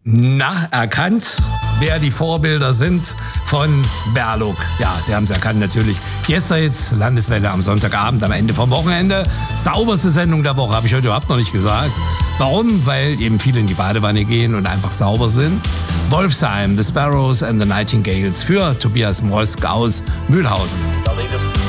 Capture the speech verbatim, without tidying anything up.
Na, erkannt, wer die Vorbilder sind von Berluk. Ja, Sie haben es erkannt natürlich. Gestern jetzt Landeswelle am Sonntagabend, am Ende vom Wochenende. Sauberste Sendung der Woche, habe ich heute überhaupt noch nicht gesagt. Warum? Weil eben viele in die Badewanne gehen und einfach sauber sind. Wolfsheim, The Sparrows and the Nightingales für Tobias Molsk aus Mühlhausen.